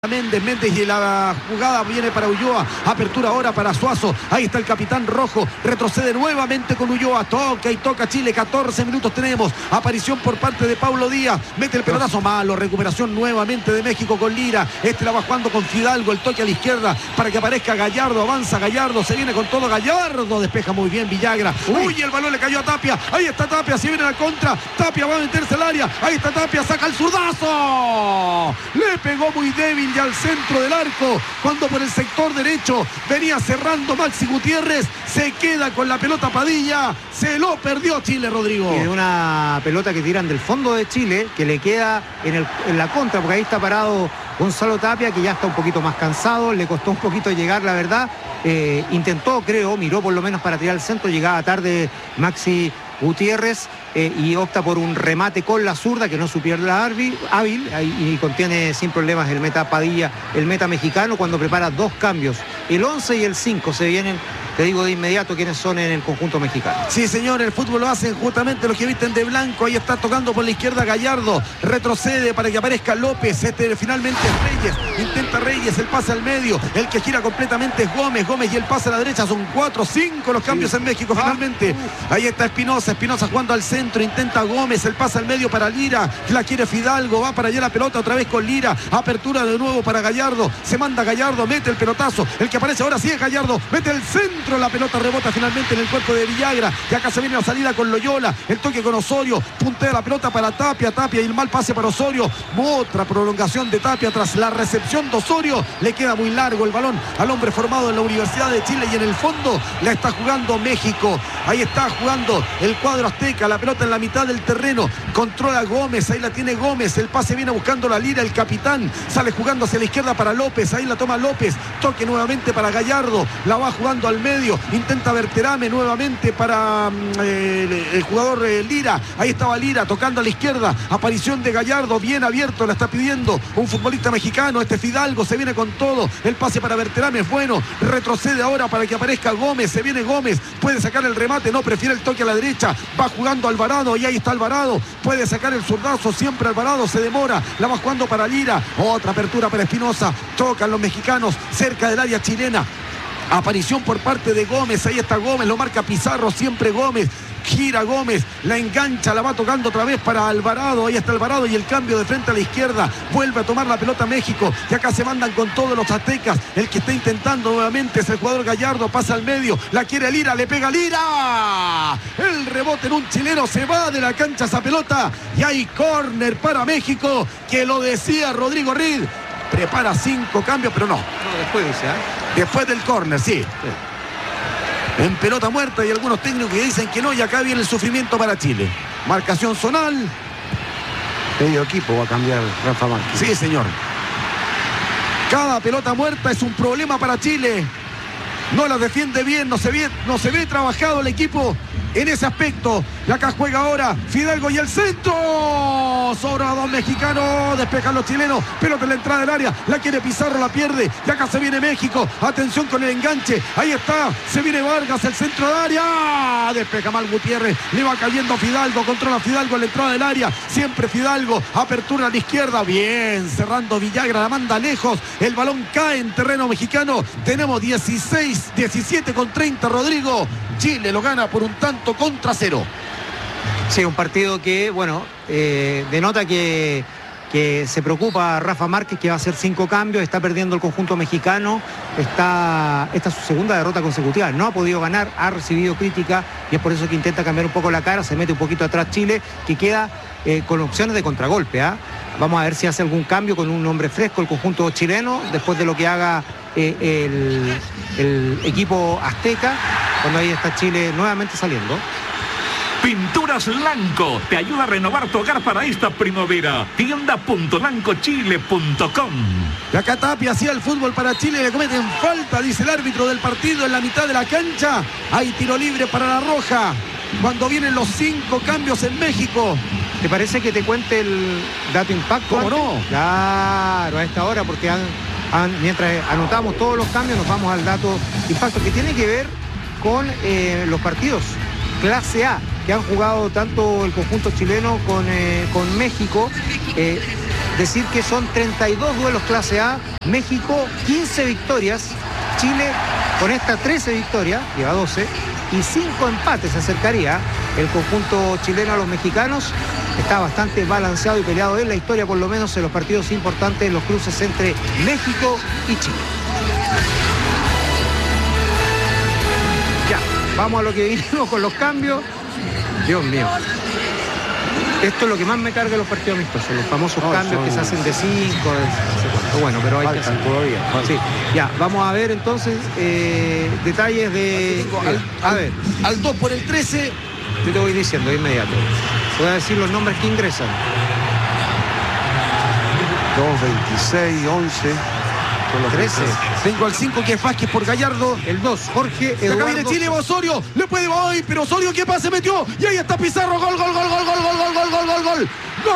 Méndez y la jugada viene para Ulloa, apertura ahora para Suazo, ahí está el capitán rojo, retrocede nuevamente con Ulloa, toca y toca Chile, 14 minutos tenemos, aparición por parte de Paulo Díaz, mete el pelotazo malo, recuperación nuevamente de México con Lira, la va jugando con Fidalgo, el toque a la izquierda para que aparezca Gallardo, avanza Gallardo, se viene con todo Gallardo, despeja muy bien Villagra, uy, el balón le cayó a Tapia, ahí está Tapia, si viene la contra, Tapia va a meterse al área, ahí está Tapia, saca el zurdazo, le pegó muy débil y al centro del arco, cuando por el sector derecho venía cerrando Maxi Gutiérrez, se queda con la pelota Padilla, se lo perdió Chile, Rodrigo. Y una pelota que tiran del fondo de Chile, que le queda en la contra, porque ahí está parado Gonzalo Tapia, que ya está un poquito más cansado, le costó un poquito llegar, la verdad, intentó, creo, miró por lo menos para tirar al centro, llegaba tarde Maxi Gutiérrez y opta por un remate con la zurda que no su pierna hábil y contiene sin problemas el meta Padilla, el meta mexicano, cuando prepara dos cambios, el 11 y el 5 se vienen. Te digo de inmediato quiénes son en el conjunto mexicano. Sí, señor, el fútbol lo hacen justamente los que visten de blanco. Ahí está tocando por la izquierda Gallardo. Retrocede para que aparezca López. Finalmente Reyes. Intenta Reyes, el pase al medio. El que gira completamente es Gómez. Gómez y el pase a la derecha. Son 4, 5 los cambios en México finalmente. Ahí está Espinosa. Espinosa jugando al centro. Intenta Gómez. El pase al medio para Lira. La quiere Fidalgo. Va para allá la pelota otra vez con Lira. Apertura de nuevo para Gallardo. Se manda Gallardo. Mete el pelotazo. El que aparece ahora sí es Gallardo. Mete el centro. La pelota rebota finalmente en el cuerpo de Villagra, y acá se viene la salida con Loyola, el toque con Osorio, puntea la pelota para Tapia y el mal pase para Osorio, otra prolongación de Tapia tras la recepción de Osorio, le queda muy largo el balón al hombre formado en la Universidad de Chile, y en el fondo la está jugando México, ahí está jugando el cuadro azteca, la pelota en la mitad del terreno, controla Gómez, ahí la tiene Gómez, el pase viene buscando la Lira, el capitán, sale jugando hacia la izquierda para López, ahí la toma López, toque nuevamente para Gallardo, la va jugando al medio, intenta Berterame nuevamente para el jugador Lira, ahí estaba Lira tocando a la izquierda, aparición de Gallardo, bien abierto, la está pidiendo un futbolista mexicano, Fidalgo, se viene con todo, el pase para Berterame es bueno, retrocede ahora para que aparezca Gómez, se viene Gómez, puede sacar el remate, no, prefiere el toque a la derecha, va jugando Alvarado, y ahí está Alvarado, puede sacar el zurdazo, siempre Alvarado, se demora, la va jugando para Lira, otra apertura para Espinosa, tocan los mexicanos cerca del área chilena. Aparición por parte de Gómez, ahí está Gómez, lo marca Pizarro, siempre Gómez, gira Gómez, la engancha, la va tocando otra vez para Alvarado, ahí está Alvarado y el cambio de frente a la izquierda, vuelve a tomar la pelota México, y acá se mandan con todos los aztecas, el que está intentando nuevamente es el jugador Gallardo, pasa al medio, la quiere Lira, le pega Lira, el rebote en un chileno, se va de la cancha esa pelota, y hay córner para México, que lo decía Rodrigo Reed, prepara 5 cambios, pero no. Después dice, Después del córner, sí. En pelota muerta, y algunos técnicos que dicen que no, y acá viene el sufrimiento para Chile. Marcación zonal. Medio equipo va a cambiar Rafa Márquez. Sí, señor. Cada pelota muerta es un problema para Chile. No la defiende bien, no se ve trabajado el equipo en ese aspecto. Y acá juega ahora Fidalgo y el centro. Sobra dos mexicanos, despejan los chilenos. Pelota en la entrada del área, la quiere Pizarro, la pierde. Y acá se viene México. Atención con el enganche. Ahí está, se viene Vargas, el centro del área. Despeja mal Gutiérrez. Le va cayendo Fidalgo, controla Fidalgo en la entrada del área. Siempre Fidalgo, apertura a la izquierda. Bien, cerrando Villagra, la manda lejos. El balón cae en terreno mexicano. Tenemos 17 con 30, Rodrigo. Chile lo gana por un tanto contra 0. Sí, un partido que, bueno, denota que se preocupa Rafa Márquez, que va a hacer 5 cambios, está perdiendo el conjunto mexicano, esta es su segunda derrota consecutiva, no ha podido ganar, ha recibido crítica, y es por eso que intenta cambiar un poco la cara, se mete un poquito atrás Chile, que queda con opciones de contragolpe. Vamos a ver si hace algún cambio con un hombre fresco el conjunto chileno, después de lo que haga el equipo azteca, cuando ahí está Chile nuevamente saliendo. Pinturas Lanco te ayuda a renovar tu hogar para esta primavera. Tienda.lancochile.com. Y acá Tapia hacía el fútbol para Chile, le cometen falta, dice el árbitro del partido en la mitad de la cancha. Hay tiro libre para la Roja, cuando vienen los 5 cambios en México. ¿Te parece que te cuente el dato impacto? ¿Cómo no? Claro, a esta hora, porque mientras anotamos todos los cambios, nos vamos al dato impacto, que tiene que ver con los partidos clase A que han jugado tanto el conjunto chileno con México. decir que son 32 duelos clase A, México 15 victorias, Chile con esta 13 victorias, lleva 12, y 5 empates se acercaría el conjunto chileno a los mexicanos. Está bastante balanceado y peleado en la historia, por lo menos en los partidos importantes, en los cruces entre México y Chile. Ya, vamos a lo que vinimos con los cambios. Dios mío. Esto es lo que más me carga los partidos amistosos, los famosos cambios que se hacen de 5, bueno, pero hay que hacer todavía. Sí, ya, vamos a ver entonces detalles de... a ver, al 2 por el 13. yo te voy diciendo de inmediato. Voy a decir los nombres que ingresan. 2, 26, 11. Son los 13. Vengo al 5 que es Vázquez por Gallardo. El 2, Jorge Acá Eduardo. viene Chile, va Osorio, le puede hoy, pero Osorio qué pase metió, y ahí está Pizarro, gol, gol, gol, gol, gol, gol, gol, gol, gol, gol, gol,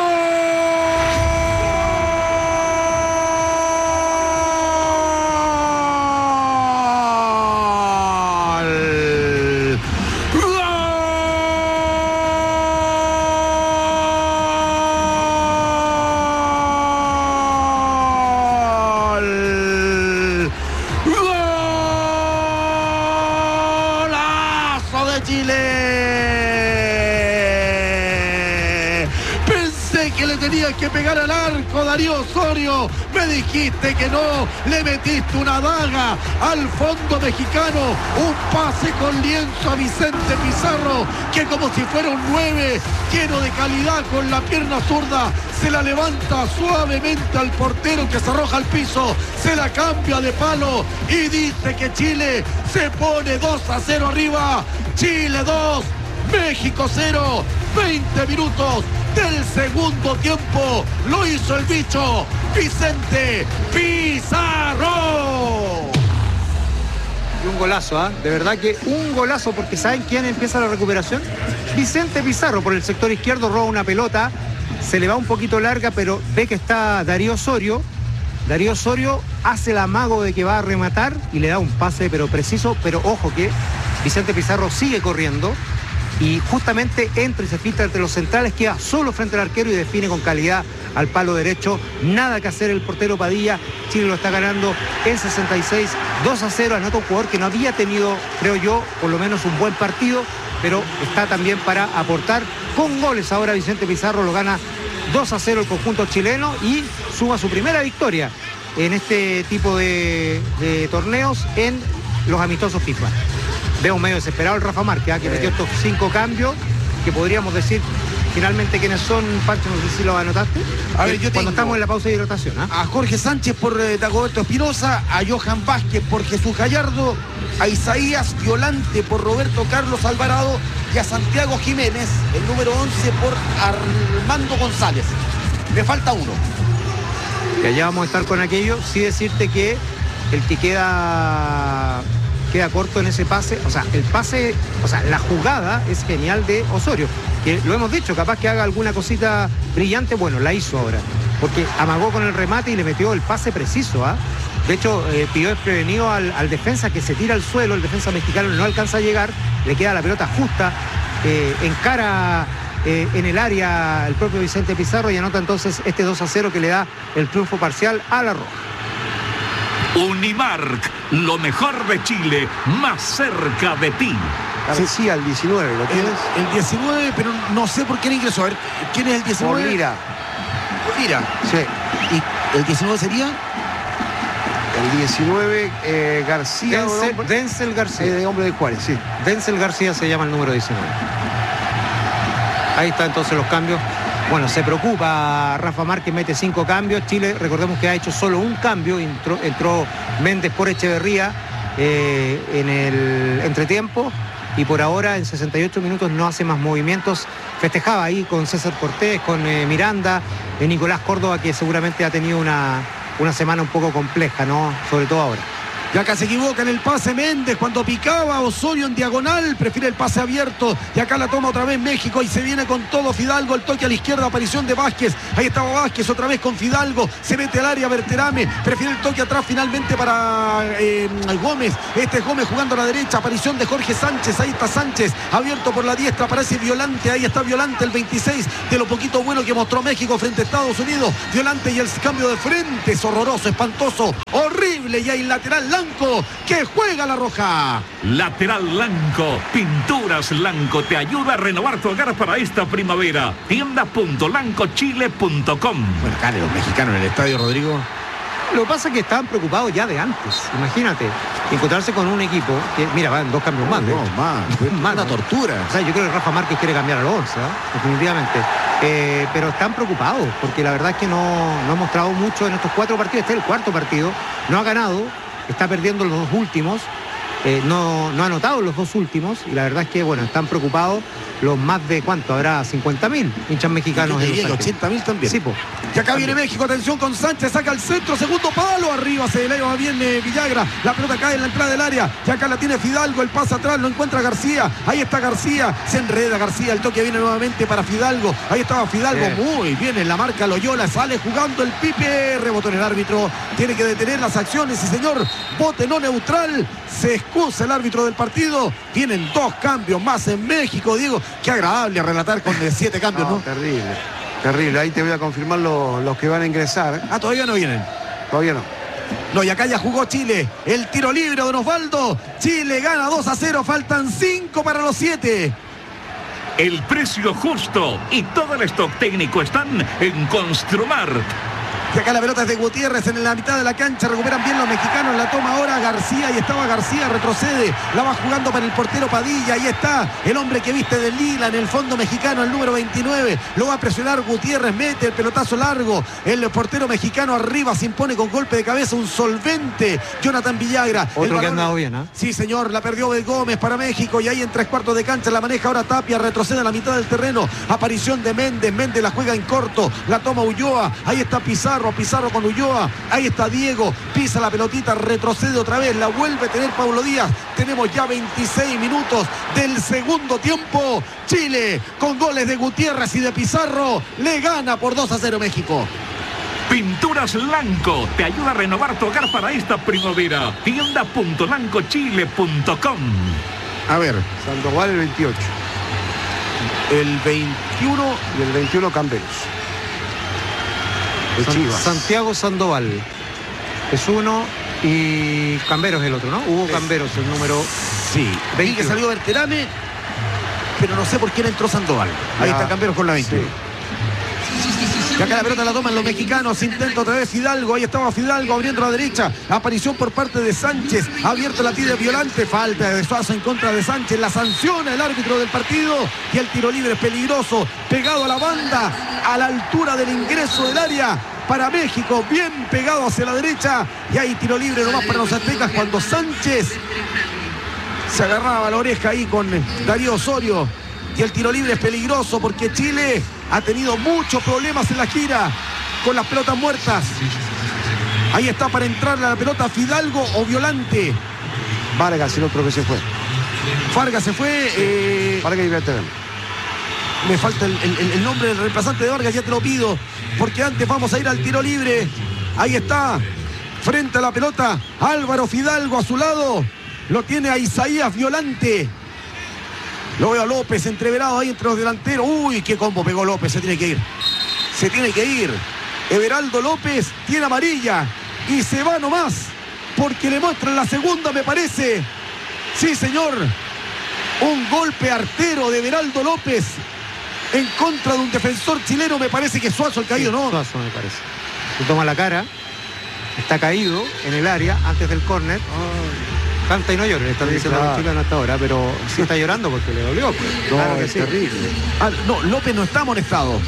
que pegar al arco, Darío Osorio, me dijiste que no, le metiste una daga al fondo mexicano, un pase con lienzo a Vicente Pizarro, que como si fuera un 9, lleno de calidad, con la pierna zurda, se la levanta suavemente al portero que se arroja al piso, se la cambia de palo y dice que Chile se pone 2-0 arriba. Chile 2, México 0, 20 minutos del segundo tiempo, lo hizo el bicho Vicente Pizarro. Y un golazo, ¿ah? De verdad que un golazo, porque ¿saben quién empieza la recuperación? Vicente Pizarro por el sector izquierdo, roba una pelota, se le va un poquito larga, pero ve que está Darío Osorio. Darío Osorio hace el amago de que va a rematar y le da un pase pero preciso, pero ojo que Vicente Pizarro sigue corriendo y justamente entra y se filtra entre los centrales, queda solo frente al arquero y define con calidad al palo derecho. Nada que hacer el portero Padilla. Chile lo está ganando en 66, 2-0. Anota un jugador que no había tenido, creo yo, por lo menos un buen partido, pero está también para aportar con goles. Ahora Vicente Pizarro lo gana 2-0 el conjunto chileno y suma su primera victoria en este tipo de torneos en los amistosos FIFA. Veo medio desesperado el Rafa Márquez, que metió estos 5 cambios, que podríamos decir finalmente quiénes son. Pancho, no sé si lo anotaste. A ver, yo cuando estamos en la pausa de hidratación. A Jorge Sánchez por Dagoberto Espinosa, a Johan Vázquez por Jesús Gallardo, a Isaías Violante por Roberto Carlos Alvarado y a Santiago Jiménez, el número 11, por Armando González. Me falta uno. Que allá vamos a estar con aquello. Sí decirte que el que queda corto en ese pase, la jugada es genial de Osorio, que lo hemos dicho, capaz que haga alguna cosita brillante, bueno, la hizo ahora, porque amagó con el remate y le metió el pase preciso, ¿ah? De hecho, pidió desprevenido al defensa, que se tira al suelo, el defensa mexicano no alcanza a llegar, le queda la pelota justa, encara en el área el propio Vicente Pizarro y anota entonces este 2-0 que le da el triunfo parcial a la Roja. Unimark, lo mejor de Chile, más cerca de ti. Sí, al 19, ¿lo tienes? El 19, pero no sé por qué no ingresó. A ver, ¿quién es el 19? Por Lira. Lira. Sí. ¿Y el 19 sería? El 19, García. Denzel García. De Hombre de Juárez, sí. Denzel García se llama el número 19. Ahí está entonces los cambios. Bueno, se preocupa Rafa Márquez, mete 5 cambios. Chile, recordemos que ha hecho solo un cambio. Entró Méndez por Echeverría en el entretiempo. Y por ahora, en 68 minutos, no hace más movimientos. Festejaba ahí con César Cortés, con Miranda, Nicolás Córdoba, que seguramente ha tenido una semana un poco compleja, ¿no? Sobre todo ahora. Y acá se equivoca en el pase Méndez cuando picaba Osorio en diagonal, prefiere el pase abierto y acá la toma otra vez México y se viene con todo Fidalgo, el toque a la izquierda, aparición de Vázquez, ahí estaba Vázquez otra vez con Fidalgo, se mete al área Berterame, prefiere el toque atrás finalmente para Gómez, este es Gómez jugando a la derecha, aparición de Jorge Sánchez, ahí está Sánchez, abierto por la diestra, aparece Violante, ahí está Violante, el 26 de lo poquito bueno que mostró México frente a Estados Unidos, Violante y el cambio de frente es horroroso, espantoso, horrible y hay lateral Lanco que juega la roja. Lateral Lanco, Pinturas Lanco te ayuda a renovar tu hogar para esta primavera. Tienda.lancochile.com. Bueno, acá los mexicanos en el estadio, Rodrigo. Lo que pasa es que estaban preocupados ya de antes. Imagínate, encontrarse con un equipo que, mira, van 2 cambios más. No, más, una tortura. O sea, yo creo que Rafa Márquez quiere cambiar al 11, definitivamente. Pero están preocupados, porque la verdad es que no ha mostrado mucho en estos 4 partidos. Este es el 4º partido, no ha ganado, está perdiendo los 2 últimos. No ha anotado los 2 últimos y la verdad es que, bueno, están preocupados los más de, ¿cuánto? Habrá 50.000 hinchas mexicanos. Y 80.000 también. Sí, y acá viene México, atención con Sánchez, saca el centro, segundo palo, arriba se eleva bien Villagra, la pelota cae en la entrada del área, y acá la tiene Fidalgo, el pase atrás, lo encuentra García, ahí está García, se enreda García, el toque viene nuevamente para Fidalgo, ahí estaba Fidalgo, muy bien en la marca Loyola, sale jugando el Pipe, rebotó en el árbitro, tiene que detener las acciones, y señor, bote no neutral, se excusa el árbitro del partido, vienen 2 cambios más en México, Diego, qué agradable relatar con 7 cambios, ¿no? Terrible, ahí te voy a confirmar los que van a ingresar. Ah, todavía no vienen. Todavía no. No, y acá ya jugó Chile, el tiro libre de Don Osvaldo, Chile gana 2-0, faltan 5 para los 7. El precio justo y todo el stock técnico están en Construmart. Y acá la pelota es de Gutiérrez en la mitad de la cancha, recuperan bien los mexicanos, la toma ahora García, y estaba García, retrocede, la va jugando para el portero Padilla, ahí está el hombre que viste de lila en el fondo mexicano, el número 29, lo va a presionar Gutiérrez, mete el pelotazo largo, el portero mexicano arriba se impone con golpe de cabeza, un solvente, Jonathan Villagra. Otro que ha andado bien, ¿eh? Sí, señor, la perdió Gómez para México, y ahí en 3/4 de cancha la maneja ahora Tapia, retrocede a la mitad del terreno, aparición de Méndez, Méndez la juega en corto, la toma Ulloa, ahí está Pizarro con Ulloa, ahí está Diego, pisa la pelotita, retrocede otra vez, la vuelve a tener Paulo Díaz, tenemos ya 26 minutos del segundo tiempo, Chile con goles de Gutiérrez y de Pizarro, le gana por 2-0 México. Pinturas Lanco te ayuda a renovar tu hogar para esta primavera. Tienda.lancochile.com. A ver, Sandoval el 28. El 21 y el 21 Camberos. Santiago Sandoval es uno y Camberos el otro, ¿no? Hugo Camberos el número. Sí, 20 que salió Berterame, pero no sé por quién entró Sandoval. Ahí está Camberos con la 20. Sí. Y acá la pelota la toman los mexicanos, intenta otra vez Fidalgo, ahí estaba Fidalgo abriendo a la derecha, aparición por parte de Sánchez, abierto la pide Violante, falta de Suazo en contra de Sánchez, la sanciona el árbitro del partido, y el tiro libre peligroso, pegado a la banda, a la altura del ingreso del área, para México, bien pegado hacia la derecha, y hay tiro libre nomás para los aztecas cuando Sánchez se agarraba la oreja ahí con Darío Osorio. Y el tiro libre es peligroso porque Chile ha tenido muchos problemas en la gira con las pelotas muertas. Ahí está para entrar a la pelota Fidalgo o Violante. Vargas, el otro que se fue. Vargas se fue. Vargas y Berterame. Me falta el nombre del reemplazante de Vargas, ya te lo pido, porque antes vamos a ir al tiro libre. Ahí está, frente a la pelota, Álvaro Fidalgo a su lado. Lo tiene a Isaías Violante. Lo veo a López entreverado ahí entre los delanteros. Uy, qué combo pegó López, se tiene que ir. Se tiene que ir. Everaldo López tiene amarilla y se va nomás porque le muestran la segunda, me parece. Sí, señor. Un golpe artero de Everaldo López en contra de un defensor chileno, me parece que Suazo el caído, ¿no? Suazo me parece. Se toma la cara, está caído en el área antes del córner. Canta y no llore, están diciendo los chilenos hasta ahora, pero sí está llorando porque le dolió. Pues. No, claro que es sí. terrible. Ah, no, López no está amonestado.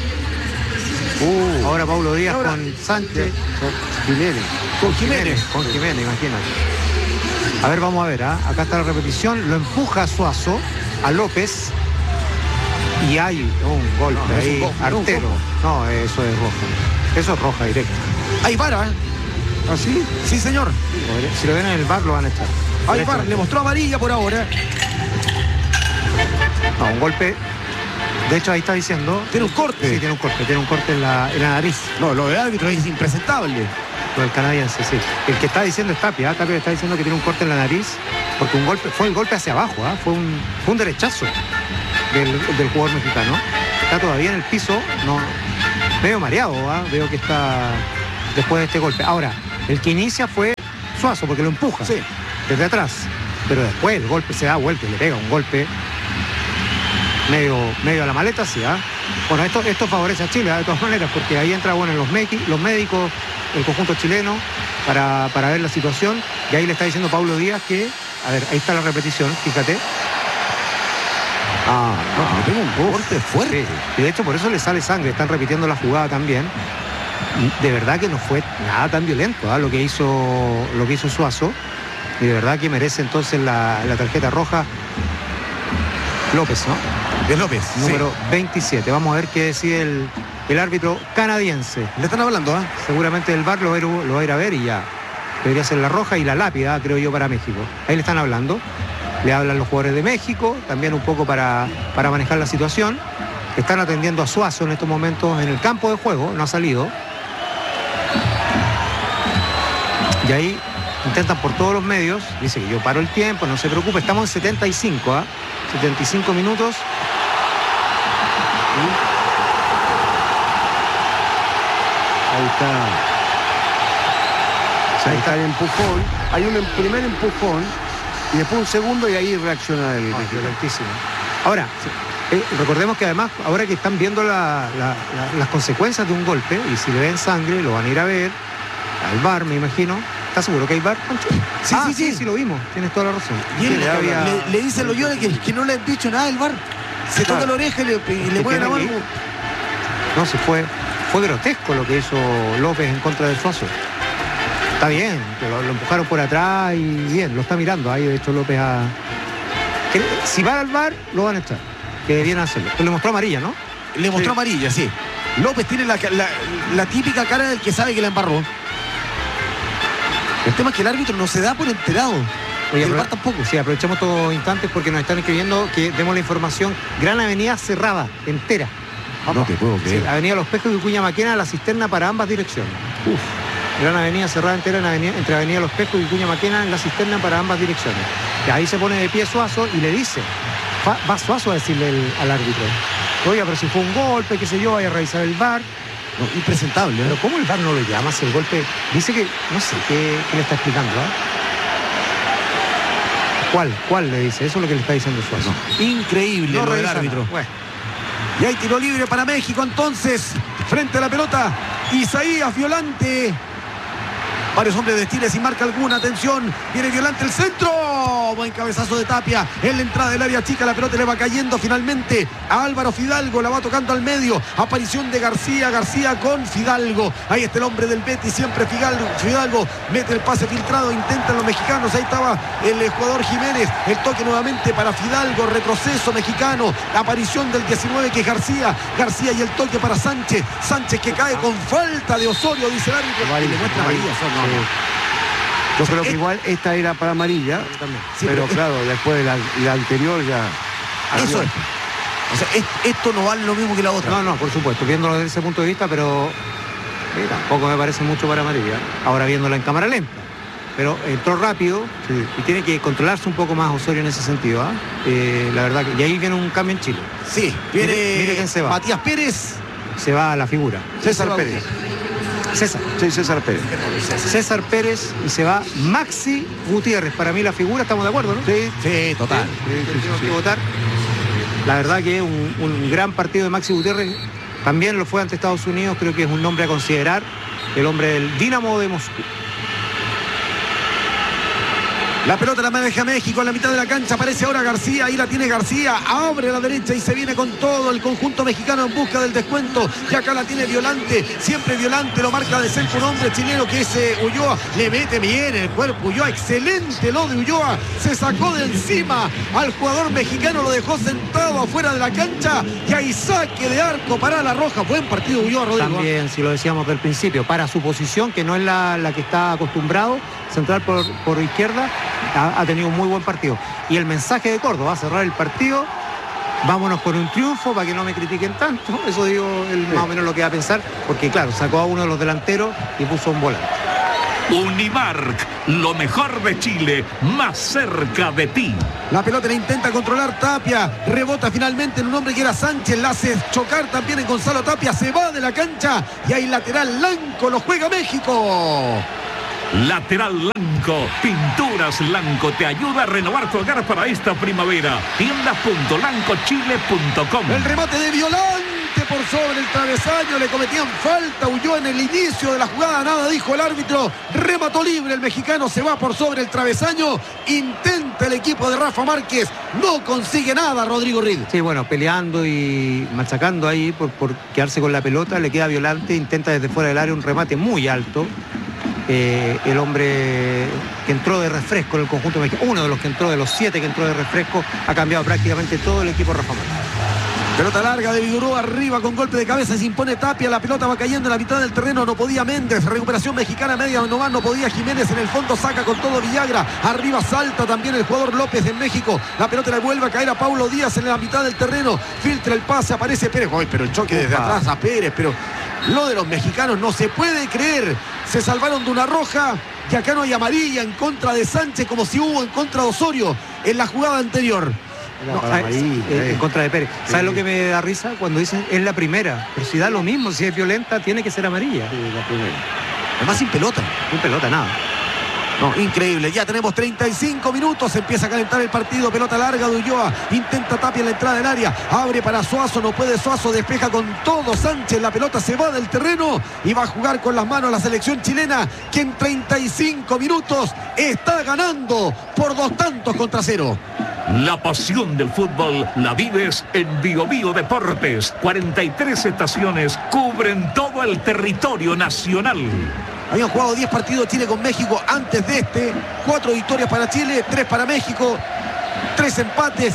Ahora Paulo Díaz ahora, con Sánchez. Con Jiménez. Con Jiménez, imagínate. A ver, vamos a ver, acá está la repetición. Lo empuja Suazo a López. Y hay un golpe ahí, artero. No, eso es roja. Eso es roja directa. Hay vara, ¿eh? ¿Ah, sí? Sí, señor. Si lo ven en el VAR lo van a echar. Ahí VAR le mostró amarilla por ahora. No, un golpe. De hecho, ahí está diciendo. Tiene un corte. Sí, tiene un corte en la nariz. No, lo del árbitro es impresentable. Lo del canadiense, sí. El que está diciendo es Tapia. Tapia está diciendo que tiene un corte en la nariz. Porque un golpe, fue el golpe hacia abajo, fue un derechazo del jugador mexicano. Está todavía en el piso, no, medio mareado, veo que está después de este golpe. Ahora, el que inicia fue Suazo, porque lo empuja desde atrás. Pero después el golpe se da vuelta y le pega un golpe medio a la maleta, sí. Bueno, esto favorece a Chile, de todas maneras, porque ahí entra los médicos, el conjunto chileno, para ver la situación. Y ahí le está diciendo Paulo Díaz que, a ver, ahí está la repetición, fíjate. Le pega un golpe fuerte. Sí. Y de hecho por eso le sale sangre, están repitiendo la jugada también. De verdad que no fue nada tan violento lo que hizo Suazo. Y de verdad que merece entonces la tarjeta roja López, ¿no? De López. Número 27. Vamos a ver qué decide el árbitro canadiense. Le están hablando, Seguramente el VAR lo va a ir a ver y ya. Debería ser la roja y la lápida, creo yo, para México. Ahí le están hablando. Le hablan los jugadores de México, también un poco para manejar la situación. Están atendiendo a Suazo en estos momentos en el campo de juego, no ha salido. Y ahí intentan por todos los medios, dice que yo paro el tiempo, no se preocupe, estamos en 75, 75 minutos. Ahí está el empujón. Hay un primer empujón y después un segundo y ahí reacciona el violentísimo. Ahora, recordemos que además, ahora que están viendo las consecuencias de un golpe, y si le ven sangre, lo van a ir a ver al VAR, me imagino. ¿Estás seguro que hay VAR, Pancho? Sí, lo vimos. Tienes toda la razón. Y le dicen los Loyola que no le han dicho nada del VAR. Se toca la oreja y le mueven la mano. No, fue grotesco lo que hizo López en contra de Suazo. Está bien, que lo empujaron por atrás y bien, lo está mirando. Ahí de hecho López si va al VAR, lo van a echar. Que debían hacerlo. Pero le mostró amarilla, ¿no? Le mostró amarilla, sí. López tiene la típica cara del que sabe que la embarró. El tema es que el árbitro no se da por enterado. Oye, el VAR tampoco. Sí, aprovechemos estos instantes porque nos están escribiendo que demos la información. Gran Avenida cerrada, entera. No te puedo creer. Sí, Avenida Los Pejos y Vicuña Maquena, la cisterna para ambas direcciones. Gran Avenida cerrada entera entre Avenida Los Pejos y Vicuña Maquena, en la cisterna para ambas direcciones. Y ahí se pone de pie Suazo y le dice, va Suazo a decirle al árbitro, oiga, pero si fue un golpe, qué sé yo, vaya a revisar el VAR. No, impresentable. Pero ¿cómo el VAR no lo llama si el golpe? Dice que, no sé, ¿qué le está explicando? ¿Cuál le dice? Eso es lo que le está diciendo Suazo. Increíble lo del árbitro. Bueno. Y hay tiro libre para México entonces. Frente a la pelota, Isaías Violante. Varios hombres de Chile sin marca alguna. Atención, viene Violante el centro. Buen cabezazo de Tapia en la entrada del área chica. La pelota le va cayendo finalmente a Álvaro Fidalgo. La va tocando al medio. Aparición de García con Fidalgo. Ahí está el hombre del Betis, siempre Fidalgo mete el pase filtrado. Intentan los mexicanos. Ahí estaba el jugador Jiménez. El toque nuevamente para Fidalgo. Retroceso mexicano. La aparición del 19 que es García y el toque para Sánchez que cae con falta de Osorio, dice el árbitro. Y le muestra amarilla. Yo creo que igual esta era para amarilla, sí, pero claro, después de la anterior ya... Eso es. O sea, esto no vale lo mismo que la otra. No, por supuesto, viéndolo desde ese punto de vista, pero tampoco me parece mucho para amarilla. Ahora viéndola en cámara lenta. Pero entró rápido y tiene que controlarse un poco más Osorio en ese sentido. La verdad que... Y ahí viene un cambio en Chile. Sí, viene mire quién se va. Matías Pérez. Se va a la figura. César Pérez. César Pérez. César Pérez y se va Maxi Gutiérrez. Para mí la figura, estamos de acuerdo, ¿no? Sí, total. Tenemos que votar. La verdad que un gran partido de Maxi Gutiérrez. También lo fue ante Estados Unidos. Creo que es un nombre a considerar. El hombre del Dinamo de Moscú. La pelota la maneja México en la mitad de la cancha. Aparece ahora García. Ahí la tiene García. Abre a la derecha y se viene con todo el conjunto mexicano en busca del descuento. Y acá la tiene Violante. Siempre Violante lo marca de cerca un hombre chileno que es Ulloa. Le mete bien el cuerpo Ulloa. Excelente lo de Ulloa. Se sacó de encima al jugador mexicano. Lo dejó sentado afuera de la cancha. Y hay saque de arco para la Roja. Buen partido Ulloa, Rodrigo. También, si lo decíamos del principio, para su posición, que no es la que está acostumbrado, central por izquierda, ha tenido un muy buen partido. Y el mensaje de Córdoba, cerrar el partido, vámonos con un triunfo para que no me critiquen tanto. Eso digo, más o menos lo que va a pensar, porque claro, sacó a uno de los delanteros y puso un volante. Unimark, lo mejor de Chile, más cerca de ti. La pelota la intenta controlar Tapia, rebota finalmente en un hombre que era Sánchez, la hace chocar también en Gonzalo Tapia, se va de la cancha y hay lateral Lanco, lo juega México. Lateral Lanco, Pinturas Lanco te ayuda a renovar tu hogar para esta primavera. Tiendas.lancochile.com. El remate de Violante por sobre el travesaño, le cometían falta, huyó en el inicio de la jugada, nada dijo el árbitro, remató libre el mexicano, se va por sobre el travesaño, intenta el equipo de Rafa Márquez, no consigue nada Rodrigo Reed. Sí, bueno, peleando y machacando ahí por quedarse con la pelota, le queda Violante, intenta desde fuera del área un remate muy alto. El hombre que entró de refresco en el conjunto mexicano, uno de los que entró, de los 7 que entró de refresco, ha cambiado prácticamente todo el equipo Rafa Márquez. Pelota larga de Vigorú arriba con golpe de cabeza, se impone Tapia, la pelota va cayendo en la mitad del terreno, no podía Méndez, recuperación mexicana media nomás, no podía Jiménez, en el fondo saca con todo Villagra, arriba salta también el jugador López de México, la pelota le vuelve a caer a Paulo Díaz en la mitad del terreno, filtra el pase, aparece Pérez, ¡ay, pero el choque desde atrás a Pérez! Pero lo de los mexicanos no se puede creer, se salvaron de una roja y acá no hay amarilla en contra de Sánchez como si hubo en contra de Osorio en la jugada anterior. No, en contra de Pérez. ¿Sabes lo que me da risa? Cuando dicen es la primera, pero si da lo mismo, si es violenta tiene que ser amarilla. Sí, la primera. Además sin pelota. Sin pelota, nada. No, increíble, ya tenemos 35 minutos, empieza a calentar el partido, pelota larga de Ulloa, intenta Tapia en la entrada del área, abre para Suazo, no puede Suazo, despeja con todo Sánchez, la pelota se va del terreno y va a jugar con las manos la selección chilena, que en 35 minutos está ganando por 2-0. La pasión del fútbol la vives en Bio Bio Deportes. 43 estaciones cubren todo el territorio nacional. Habían jugado 10 partidos Chile con México antes de este. 4 victorias para Chile, 3 para México, 3 empates.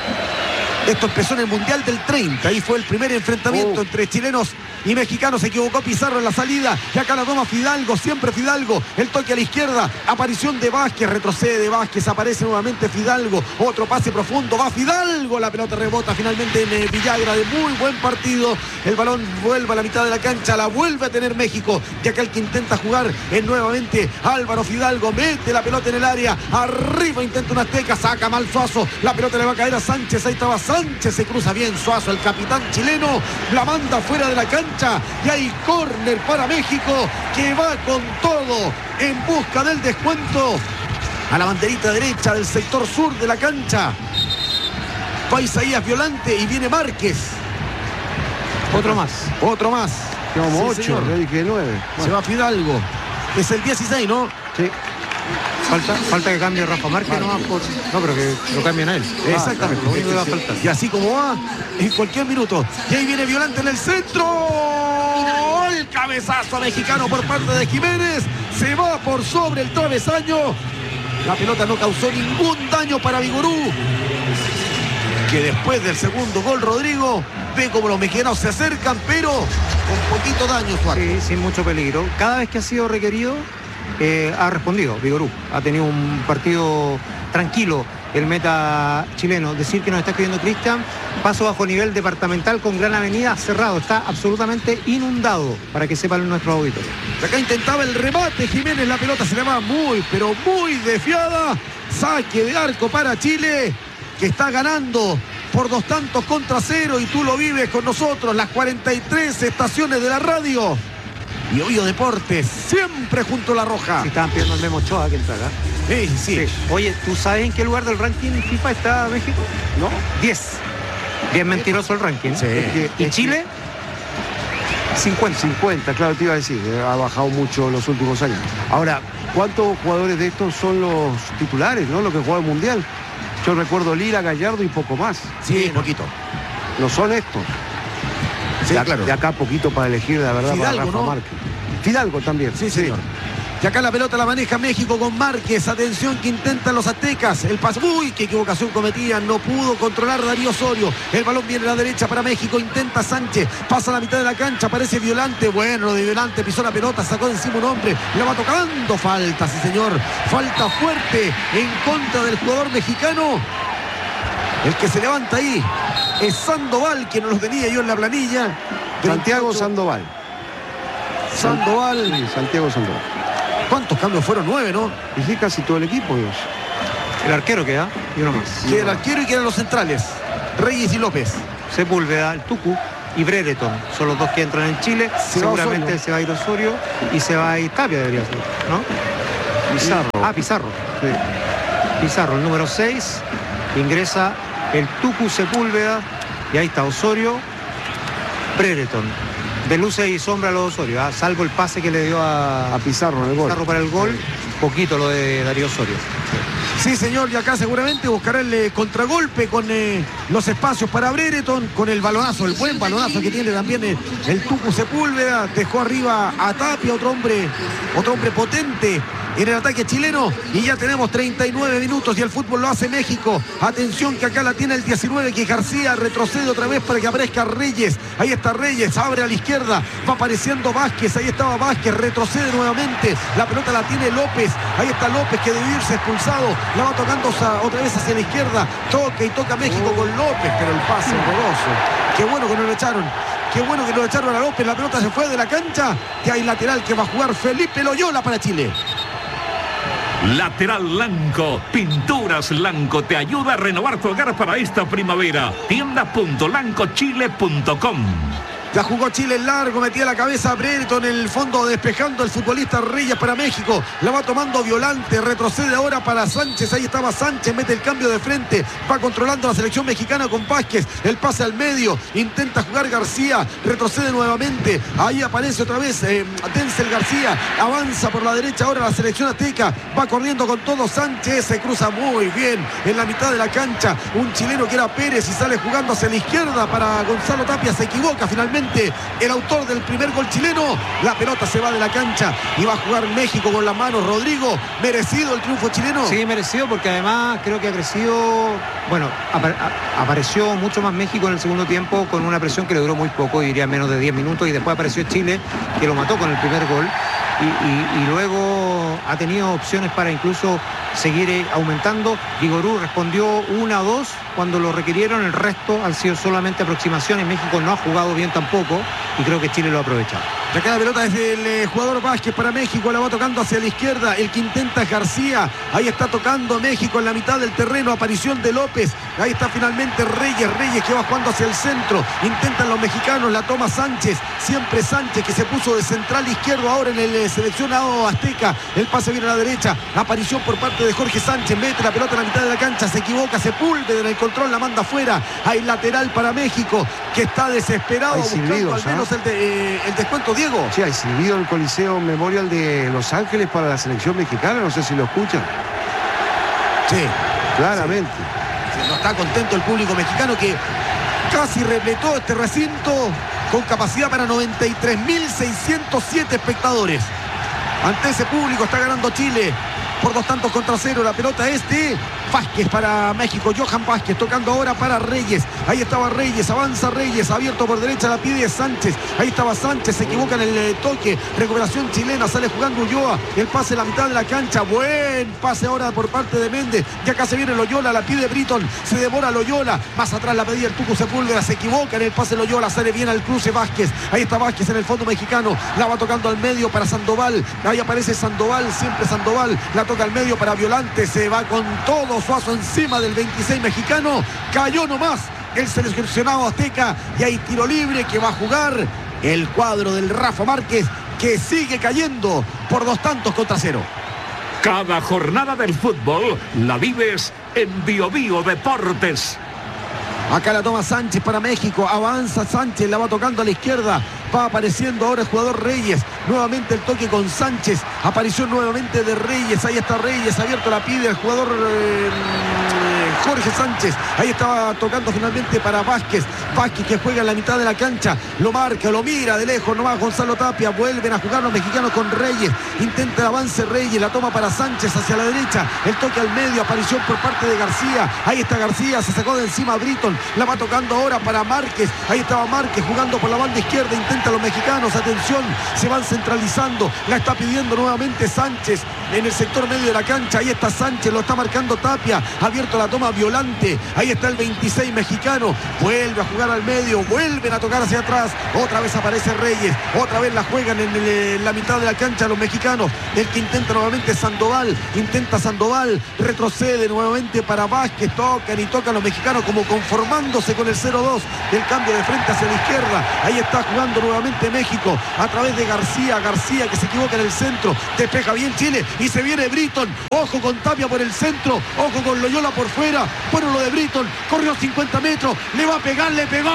Esto empezó en el Mundial del 30. Ahí fue el primer enfrentamiento entre chilenos y mexicanos. Se equivocó Pizarro en la salida. Y acá la toma Fidalgo, siempre Fidalgo. El toque a la izquierda. Aparición de Vázquez, retrocede de Vázquez. Aparece nuevamente Fidalgo. Otro pase profundo. Va Fidalgo. La pelota rebota finalmente en Villagra. De muy buen partido. El balón vuelve a la mitad de la cancha. La vuelve a tener México. Y acá el que intenta jugar es nuevamente Álvaro Fidalgo. Mete la pelota en el área. Arriba intenta una azteca. Saca mal Suazo. La pelota le va a caer a Sánchez. Ahí estaba Sánchez. Se cruza bien Suazo, el capitán chileno, la manda fuera de la cancha y hay córner para México que va con todo en busca del descuento a la banderita derecha del sector sur de la cancha. Va Isaías Violante y viene Márquez. Otro más. Llevamos 8, le dije 9. Bueno. Se va Fidalgo. Es el 16, ¿no? Sí. Falta que cambie Rafa Márquez, no, pero que lo cambien a él. Exactamente. Lo único que va a faltar. Y así como va, en cualquier minuto. Y ahí viene Violante en el centro. El cabezazo mexicano por parte de Jiménez. Se va por sobre el travesaño. La pelota no causó ningún daño para Vigorú, que después del segundo gol, Rodrigo, ve como los mexicanos se acercan, pero con poquito daño, Suárez. Sí, sin mucho peligro. Cada vez que ha sido requerido, ha respondido Vigorú. Ha tenido un partido tranquilo el meta chileno. Decir que nos está escribiendo Cristian, paso bajo nivel departamental con Gran Avenida cerrado. Está absolutamente inundado, para que sepan nuestros auditores. Acá intentaba el remate Jiménez, la pelota se le va muy, pero muy desviada. Saque de arco para Chile, que está ganando por 2-0 y tú lo vives con nosotros, las 43 estaciones de la radio. Y Bio Deportes, siempre junto a la Roja. Si estaban pidiendo al Memo Ochoa que entrara. Sí. Oye, ¿tú sabes en qué lugar del ranking FIFA está México? No. 10. Bien mentiroso el ranking. Sí. ¿Y Chile? 50, claro, te iba a decir, ha bajado mucho en los últimos años. Ahora, ¿cuántos jugadores de estos son los titulares, no? Los que juegan el Mundial. Yo recuerdo Lira, Gallardo y poco más. Sí, poquito. No son estos. Sí, claro. De acá poquito para elegir, la verdad, Fidalgo, para Rafa ¿no? Márquez. Fidalgo también. Sí, señor. Y acá la pelota la maneja México con Márquez. Atención que intentan los aztecas. El pase. ¡Uy! ¡Qué equivocación cometía! No pudo controlar Darío Osorio. El balón viene a la derecha para México. Intenta Sánchez. Pasa a la mitad de la cancha. Aparece Violante. Bueno, de Violante pisó la pelota. Sacó de encima un hombre. La va tocando. Falta, sí, señor. Falta fuerte en contra del jugador mexicano. El que se levanta ahí es Sandoval, que no los tenía yo en la planilla. Santiago Sandoval. Sandoval. Sí, Santiago Sandoval. ¿Cuántos cambios fueron? 9, ¿no? Y sí, casi todo el equipo, Dios. El arquero queda y uno más. Que el arquero y quedan los centrales. Reyes y López. Sepúlveda, el Tucu y Brereton. Son los dos que entran en Chile. Seguramente se va a ir Osorio y se va a ir Tapia, debería ser, ¿no? Pizarro. Pizarro. Sí. Pizarro, el número 6. Ingresa el Tucu Sepúlveda. Y ahí está Osorio. Brereton. De luces y sombra a los Osorio, salvo el pase que le dio a Pizarro en el gol. Pizarro para el gol, poquito lo de Darío Osorio. Sí, señor, y acá seguramente buscará el contragolpe con los espacios para Brereton, con el balonazo, el buen balonazo que tiene también el Tucu Sepúlveda. Dejó arriba a Tapia, otro hombre potente en el ataque chileno, y ya tenemos 39 minutos y el fútbol lo hace México. Atención que acá la tiene el 19, que García retrocede otra vez para que aparezca Reyes. Ahí está Reyes, abre a la izquierda, va apareciendo Vázquez, ahí estaba Vázquez, retrocede nuevamente, la pelota la tiene López, ahí está López que debió irse expulsado, la va tocando otra vez hacia la izquierda, toca y toca México con López, pero el pase horroroso. Qué bueno que no lo echaron. Qué bueno que lo echaron a López, la pelota se fue de la cancha, que hay lateral que va a jugar Felipe Loyola para Chile. Lateral Lanco, Pinturas Lanco te ayuda a renovar tu hogar para esta primavera. Tienda.lancochile.com. Ya jugó Chile en largo, metía la cabeza a Brereton en el fondo, despejando el futbolista Reyes para México. La va tomando Violante, retrocede ahora para Sánchez. Ahí estaba Sánchez, mete el cambio de frente, va controlando la selección mexicana con Vázquez. El pase al medio, intenta jugar García, retrocede nuevamente. Ahí aparece otra vez Denzel García, avanza por la derecha ahora la selección azteca. Va corriendo con todo Sánchez, se cruza muy bien en la mitad de la cancha. Un chileno que era Pérez y sale jugando hacia la izquierda para Gonzalo Tapia. Se equivoca finalmente el autor del primer gol chileno. La pelota se va de la cancha y va a jugar México con las manos. Rodrigo, merecido el triunfo chileno. Sí, merecido, porque además creo que ha crecido. Bueno, apareció mucho más México en el segundo tiempo con una presión que le duró muy poco, diría menos de 10 minutos, y después apareció Chile, que lo mató con el primer gol, y luego ha tenido opciones para incluso seguir aumentando. Vigorú respondió 1 o 2 cuando lo requirieron, el resto han sido solamente aproximaciones. México no ha jugado bien tampoco y creo que Chile lo ha aprovechado. Ya queda la pelota desde el jugador Vázquez para México, la va tocando hacia la izquierda, el que intenta es García, ahí está tocando México en la mitad del terreno, aparición de López, ahí está finalmente Reyes que va jugando hacia el centro, intentan los mexicanos, la toma Sánchez, siempre Sánchez que se puso de central izquierdo ahora en el seleccionado azteca, el pase viene a la derecha, aparición por parte de Jorge Sánchez, mete la pelota en la mitad de la cancha, se equivoca, Sepúlveda en el control, la manda afuera, hay lateral para México, que está desesperado, hay buscando silbidos, al menos el descuento, Diego. Sí, hay silbido en el Coliseo Memorial de Los Ángeles para la selección mexicana, no sé si lo escuchan. Sí, claramente. Sí, no está contento el público mexicano, que casi repletó este recinto con capacidad para 93.607 espectadores. Ante ese público está ganando Chile por 2-0. La pelota es de Vázquez para México, Johan Vázquez tocando ahora para Reyes, ahí estaba Reyes, avanza Reyes, abierto por derecha, la pide Sánchez, ahí estaba Sánchez, se equivoca en el toque, recuperación chilena, sale jugando Ulloa, el pase en la mitad de la cancha, buen pase ahora por parte de Méndez, ya acá se viene Loyola, la pide Britton, se demora Loyola, más atrás la pedía el Tucu Sepúlveda, se equivoca en el pase Loyola, sale bien al cruce Vázquez, ahí está Vázquez en el fondo mexicano, la va tocando al medio para Sandoval, ahí aparece Sandoval, siempre Sandoval, la toca al medio para Violante, se va con todo Suazo encima del 26 mexicano, cayó nomás el seleccionado azteca y hay tiro libre que va a jugar el cuadro del Rafa Márquez, que sigue cayendo por 2-0. Cada jornada del fútbol la vives en Bio Bio Deportes. Acá la toma Sánchez para México, avanza Sánchez, la va tocando a la izquierda, Va apareciendo ahora el jugador Reyes. Nuevamente el toque con Sánchez. Aparición nuevamente de Reyes. Ahí está Reyes, abierto la pide el jugador Jorge Sánchez. Ahí estaba tocando finalmente para Vázquez. Vázquez que juega en la mitad de la cancha. Lo marca, lo mira de lejos nomás Gonzalo Tapia. Vuelven a jugar los mexicanos con Reyes. Intenta el avance Reyes. La toma para Sánchez hacia la derecha. El toque al medio. Aparición por parte de García. Ahí está García. Se sacó de encima a Britton. La va tocando ahora para Márquez. Ahí estaba Márquez jugando por la banda izquierda. Intenta los mexicanos. Atención. Se van centralizando. La está pidiendo nuevamente Sánchez en el sector medio de la cancha. Ahí está Sánchez. Lo está marcando Tapia. Abierto la toma Violante. Ahí está el 26 mexicano. Vuelve a jugar al medio. Vuelven a tocar hacia atrás. Otra vez aparece Reyes. Otra vez la juegan en la mitad de la cancha los mexicanos. El que intenta nuevamente Sandoval. Intenta Sandoval. Retrocede nuevamente para Vázquez. Tocan y tocan los mexicanos como conformándose con el 0-2 del cambio de frente hacia la izquierda. Ahí está jugando nuevamente México a través de García. García que se equivoca en el centro. Despeja bien Chile y se viene Britton. Ojo con Tapia por el centro. Ojo con Loyola por fuera. Bueno, lo de Britton. Corrió 50 metros. Le va a pegar. Le pegó.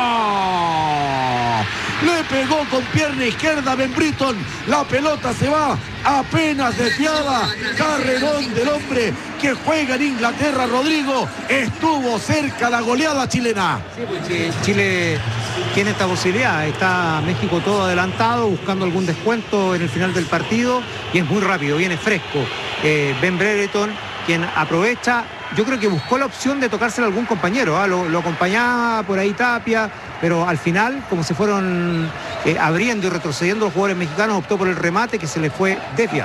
Le pegó con pierna izquierda Ben Britton. La pelota se va apenas desviada. Carrerón del hombre que juega en Inglaterra, Rodrigo. Estuvo cerca la goleada chilena. Sí, porque Chile tiene esta posibilidad. Está México todo adelantado, buscando algún descuento en el final del partido. Y es muy rápido, viene fresco. Ben Brereton, quien aprovecha. Yo creo que buscó la opción de tocárselo a algún compañero, ¿eh? Lo acompañaba por ahí Tapia, pero al final, como se fueron abriendo y retrocediendo los jugadores mexicanos, optó por el remate que se le fue desviado.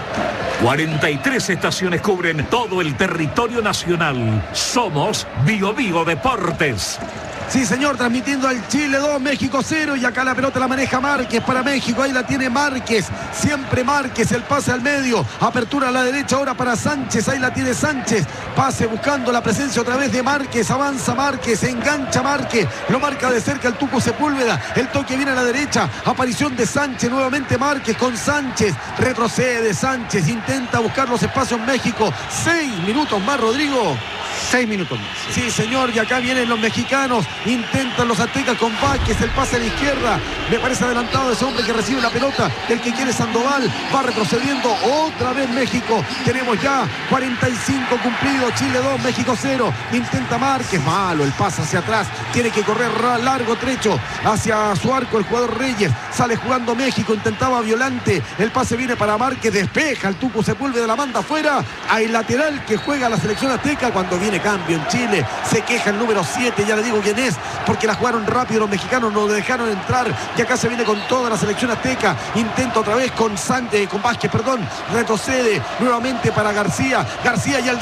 43 estaciones cubren todo el territorio nacional. Somos Bio Bio Deportes. Sí, señor, transmitiendo al Chile 2, México 0. Y acá la pelota la maneja Márquez para México. Ahí la tiene Márquez. Siempre Márquez, el pase al medio. Apertura a la derecha ahora para Sánchez. Ahí la tiene Sánchez. Pase buscando la presencia otra vez de Márquez. Avanza Márquez, engancha Márquez. Lo marca de cerca el Tuco Sepúlveda. El toque viene a la derecha. Aparición de Sánchez. Nuevamente Márquez con Sánchez. Retrocede Sánchez. Intenta buscar los espacios México. 6 minutos más, Rodrigo. 6 minutos más. Sí, señor, y acá vienen los mexicanos. Intentan los aztecas con Vázquez, el pase a la izquierda. Me parece adelantado ese hombre que recibe la pelota. El que quiere Sandoval. Va retrocediendo otra vez México. Tenemos ya 45 cumplidos. Chile 2, México 0. Intenta Márquez. Malo el pase hacia atrás. Tiene que correr largo trecho hacia su arco el jugador Reyes. Sale jugando México. Intentaba Violante. El pase viene para Márquez. Despeja el Tuco Sepúlveda de la manda afuera. Hay lateral que juega la selección azteca cuando viene cambio en Chile. Se queja el número 7, ya le digo quién es, porque la jugaron rápido los mexicanos, no dejaron entrar. Y acá se viene con toda la selección azteca. Intenta otra vez con Vázquez, retrocede nuevamente para García. García y el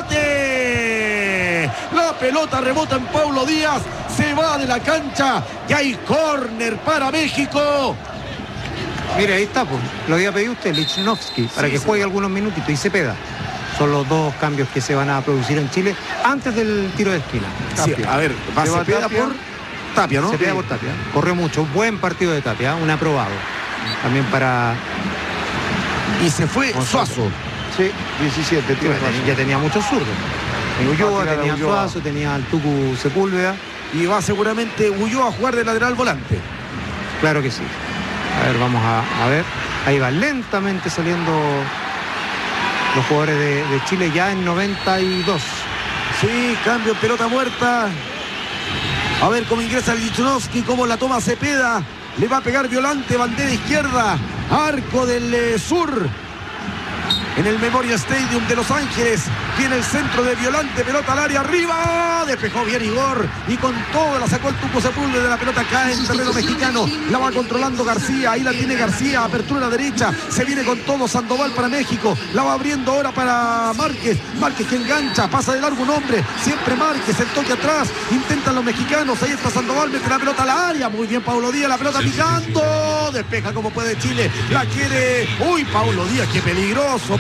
remate. La pelota rebota en Paulo Díaz, se va de la cancha y hay córner para México. Mire, ahí está, pues. Lo había pedido usted, Lichnowsky, para que juegue algunos minutitos y Cepeda. Son los dos cambios que se van a producir en Chile antes del tiro de esquina. Sí, a ver, va Cepeda por Tapia, ¿no? Cepeda por Tapia. Corrió mucho, buen partido de Tapia, un aprobado. También para... Y se fue Suazo. Sí, 17. Ya tenía muchos zurdos. Ulloa, tenía Suazo, tenía al Tucu Sepúlveda. Y va seguramente Ulloa a jugar de lateral volante. Claro que sí. A ver, vamos a ver. Ahí va lentamente saliendo los jugadores de Chile ya en 92. Sí, cambio en pelota muerta. A ver cómo ingresa Lichnowsky, cómo la toma Cepeda. Le va a pegar Violante, bandera izquierda. Arco del sur. En el Memorial Stadium de Los Ángeles. Viene el centro de Violante, pelota al área, arriba. Despejó bien Igor. Y con todo la sacó el Tuco Sepúlveda de la pelota. Cae en terreno mexicano. La va controlando García. Ahí la tiene García. Apertura a la derecha. Se viene con todo Sandoval para México. La va abriendo ahora para Márquez. Márquez que engancha. Pasa de largo un hombre. Siempre Márquez. El toque atrás. Intentan los mexicanos. Ahí está Sandoval. Mete la pelota al área. Muy bien Paulo Díaz. La pelota picando. Despeja como puede Chile. La quiere. Uy, Paulo Díaz. Qué peligroso.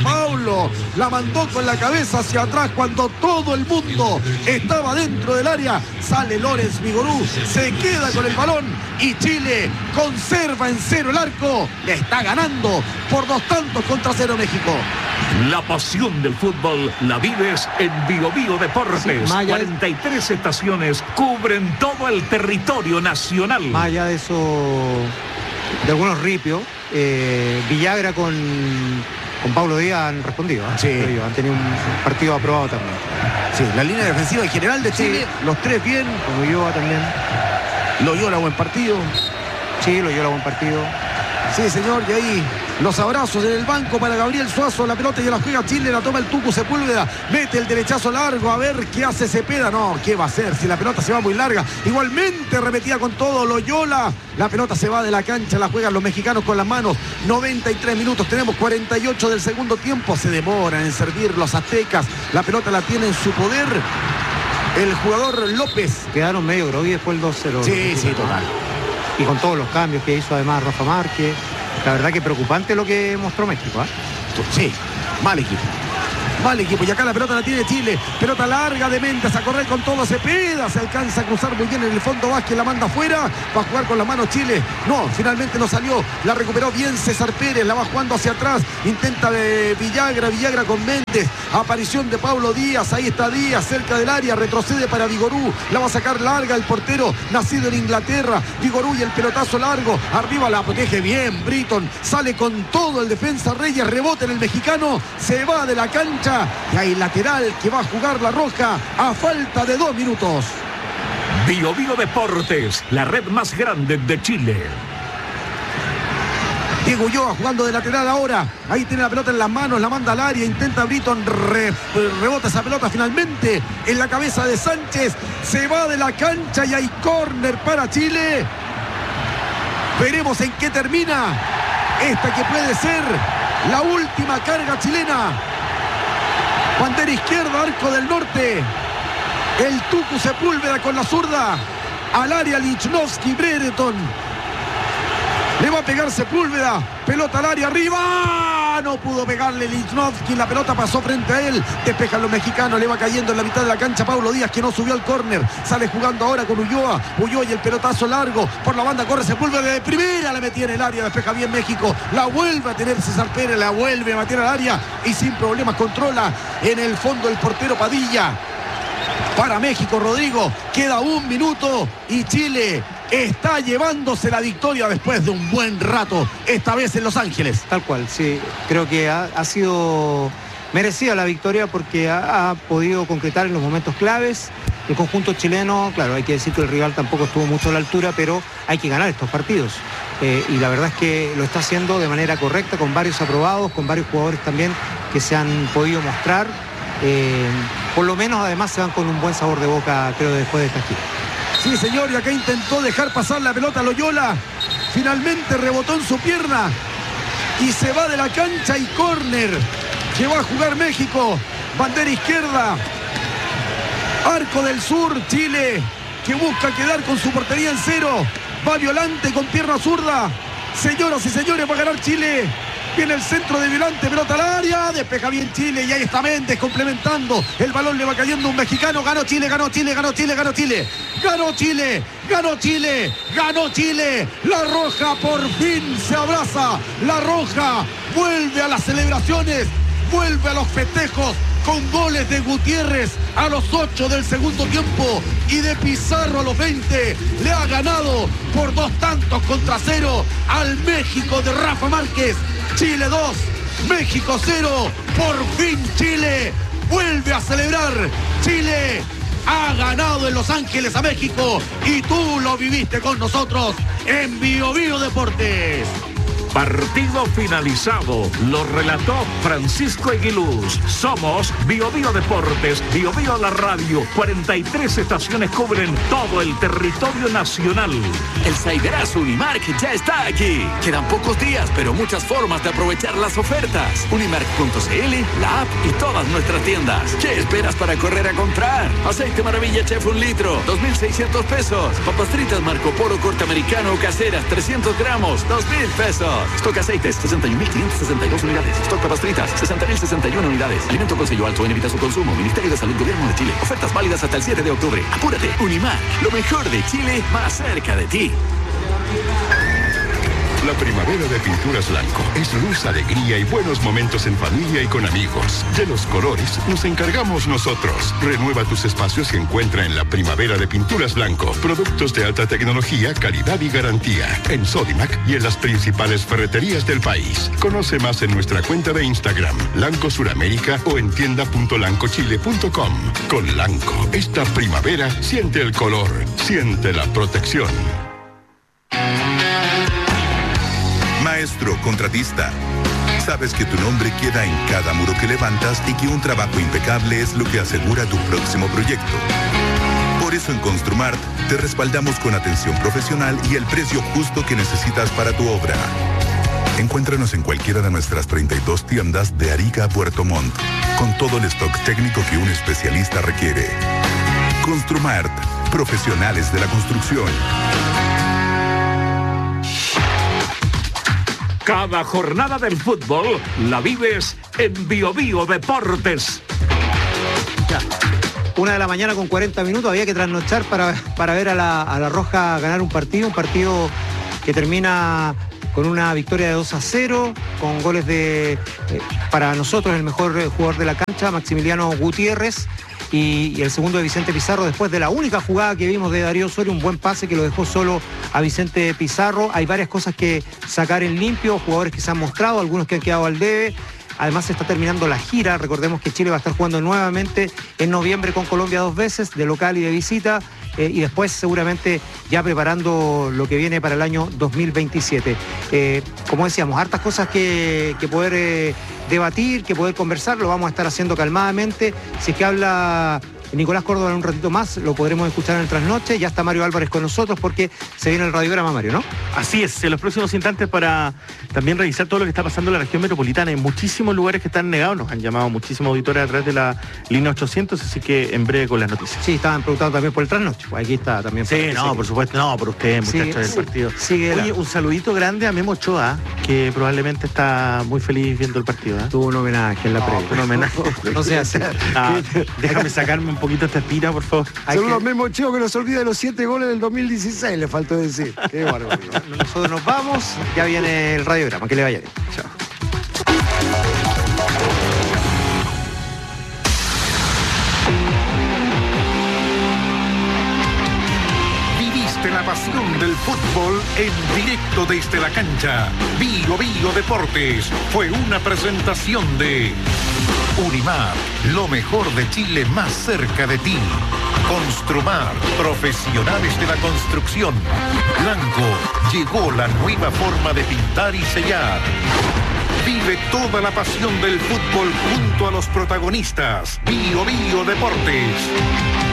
Paulo. La mandó con la cabeza hacia atrás cuando todo el mundo estaba dentro del área. Sale Lorenz Vigorú, se queda con el balón y Chile conserva en 0 el arco. Le está ganando por 2-0 México. La pasión del fútbol la vives en Bio Bio Deportes. Sí, 43 estaciones cubren todo el territorio nacional. Más allá de eso, de algunos ripios, Villagra con Pablo Díaz han respondido. Sí. Han tenido un partido aprobado también. Sí, la línea defensiva en general de Chile, sí. Los 3 bien. Como Ulloa también. Loyola buen partido. Sí, Loyola buen partido. Sí, señor, y ahí los abrazos en el banco para Gabriel Suazo, la pelota ya la juega Chile, la toma el Tucu Sepúlveda, mete el derechazo largo, a ver qué hace Cepeda. No, ¿qué va a hacer si la pelota se va muy larga? Igualmente repetía con todo Loyola, la pelota se va de la cancha, la juegan los mexicanos con las manos. 93 minutos, tenemos 48 del segundo tiempo, se demoran en servir los aztecas, la pelota la tiene en su poder el jugador López. Quedaron medio grogui después el 2-0. Sí, total. Y con todos los cambios que hizo además Rafa Márquez. La verdad que preocupante lo que mostró México, ¿eh? Sí, mal equipo. Y acá la pelota la tiene Chile. Pelota larga de Méndez a correr con todo Cepeda. Se alcanza a cruzar muy bien en el fondo. Vázquez la manda afuera. Va a jugar con las manos Chile. No, finalmente no salió. La recuperó bien César Pérez. La va jugando hacia atrás. Intenta Villagra con Méndez. Aparición de Pablo Díaz. Ahí está Díaz cerca del área. Retrocede para Vigorú. La va a sacar larga el portero nacido en Inglaterra. Vigorú y el pelotazo largo. Arriba la protege bien Britton. Sale con todo el defensa Reyes. Rebote en el mexicano. Se va de la cancha. Y hay lateral que va a jugar la Roja a falta de 2 minutos. Bio Bio Deportes, la red más grande de Chile. Diego Ulloa jugando de lateral ahora. Ahí tiene la pelota en las manos, la manda al área, intenta Britton, rebota esa pelota finalmente en la cabeza de Sánchez. Se va de la cancha y hay córner para Chile. Veremos en qué termina esta que puede ser la última carga chilena. Bandera izquierda, arco del norte. El Tucu Sepúlveda con la zurda. Al área Lichnowsky, Brereton. Le va a pegar Sepúlveda. Pelota al área arriba. No pudo pegarle Lichnowsky. La pelota pasó frente a él. Despejan los mexicanos. Le va cayendo en la mitad de la cancha Pablo Díaz, que no subió al córner. Sale jugando ahora con Ulloa. Ulloa y el pelotazo largo. Por la banda corre Sepúlveda. De primera le metía en el área. Despeja bien México. La vuelve a tener César Pérez. La vuelve a meter al área. Y sin problemas controla en el fondo el portero Padilla. Para México, Rodrigo. Queda 1 minuto. Y Chile está llevándose la victoria después de un buen rato, esta vez en Los Ángeles. Tal cual, sí. Creo que ha sido merecida la victoria porque ha podido concretar en los momentos claves. El conjunto chileno, claro, hay que decir que el rival tampoco estuvo mucho a la altura, pero hay que ganar estos partidos. Y la verdad es que lo está haciendo de manera correcta, con varios aprobados, con varios jugadores también que se han podido mostrar. Por lo menos además se van con un buen sabor de boca, creo, después de esta gira. Sí, señor, y acá intentó dejar pasar la pelota a Loyola. Finalmente rebotó en su pierna y se va de la cancha y córner que va a jugar México. Bandera izquierda. Arco del Sur, Chile, que busca quedar con su portería en 0. Va Violante con pierna zurda. Señoras y señores, va a ganar Chile. Viene el centro de Violante, pelota al área, despeja bien Chile y ahí está Méndez complementando. El balón le va cayendo un mexicano. Ganó Chile, ganó Chile, ganó Chile, ganó Chile. Ganó Chile, ganó Chile, ganó Chile. La Roja por fin se abraza. La Roja vuelve a las celebraciones, vuelve a los festejos con goles de Gutiérrez a los 8 del segundo tiempo y de Pizarro a los 20. Le ha ganado por 2-0 al México de Rafa Márquez. Chile 2, México 0. Por fin Chile vuelve a celebrar. Chile ha ganado en Los Ángeles a México y tú lo viviste con nosotros en Bio Bio Deportes. Partido finalizado, lo relató Francisco Aguiluz. Somos Bio Bio Deportes, Bio Bio la radio. 43 estaciones cubren todo el territorio nacional. El Saiderazo Unimark ya está aquí. Quedan pocos días, pero muchas formas de aprovechar las ofertas. Unimark.cl, la app y todas nuestras tiendas. ¿Qué esperas para correr a comprar? Aceite Maravilla Chef 1 litro, 2,600 pesos. Papas fritas Marco Polo corte americano o caseras, 300 gramos, 2,000 pesos. Stock aceites, 61.562 unidades. Stock papas fritas, 60.061 unidades. Alimento con sello alto en evita su consumo. Ministerio de Salud, Gobierno de Chile. Ofertas válidas hasta el 7 de octubre. Apúrate. Unimark, lo mejor de Chile, más cerca de ti. La primavera de Pinturas Blanco es luz, alegría y buenos momentos en familia y con amigos. De los colores nos encargamos nosotros. Renueva tus espacios y encuentra en la primavera de Pinturas Blanco productos de alta tecnología, calidad y garantía. En Sodimac y en las principales ferreterías del país. Conoce más en nuestra cuenta de Instagram, Lanco Suramérica, o en tienda.lancochile.com. Con Lanco, esta primavera siente el color, siente la protección. Maestro contratista, sabes que tu nombre queda en cada muro que levantas y que un trabajo impecable es lo que asegura tu próximo proyecto. Por eso en Construmart te respaldamos con atención profesional y el precio justo que necesitas para tu obra. Encuéntranos en cualquiera de nuestras 32 tiendas de Arica a Puerto Montt, con todo el stock técnico que un especialista requiere. Construmart, profesionales de la construcción. Cada jornada del fútbol la vives en BioBio Deportes. Ya. 1 de la mañana con 40 minutos, había que trasnochar para ver a la Roja ganar un partido que termina con una victoria de 2-0, con goles de, para nosotros, el mejor jugador de la cancha, Maximiliano Gutiérrez, y el segundo de Vicente Pizarro, después de la única jugada que vimos de Darío Osorio, un buen pase que lo dejó solo a Vicente Pizarro. Hay varias cosas que sacar en limpio, jugadores que se han mostrado, algunos que han quedado al debe. Además se está terminando la gira, recordemos que Chile va a estar jugando nuevamente en noviembre con Colombia 2 veces, de local y de visita, y después seguramente ya preparando lo que viene para el año 2027. Como decíamos, hartas cosas que poder debatir, que poder conversar, lo vamos a estar haciendo calmadamente. Si es que habla Nicolás Córdoba en un ratito más, lo podremos escuchar en el trasnoche. Ya está Mario Álvarez con nosotros porque se viene el radiograma, Mario, ¿no? Así es, en los próximos instantes para también revisar todo lo que está pasando en la región metropolitana. En muchísimos lugares que están negados, nos han llamado muchísimos auditores a través de la línea 800, así que en breve con las noticias. Sí, estaban preguntando también por el trasnoche, pues aquí está también. Sí, no, por supuesto, no, por ustedes, muchachos del partido. Oye, un saludito grande a Memo Ochoa, que probablemente está muy feliz viendo el partido. Tuvo un homenaje en la previa. Un homenaje. No se hace. Déjame sacarme un poquito esta espina, por favor. Saludos a Memo Ochoa, que nos olvida de los 7 goles del 2016, le faltó decir. Qué bárbaro. Nosotros nos vamos, ya viene el radiograma, que le vaya bien. Chao. Viviste la pasión del fútbol en directo desde la cancha. BioBio Deportes fue una presentación de Unimar, lo mejor de Chile más cerca de ti. Construmar, profesionales de la construcción. Blanco, llegó la nueva forma de pintar y sellar. Vive toda la pasión del fútbol junto a los protagonistas. BioBio Deportes.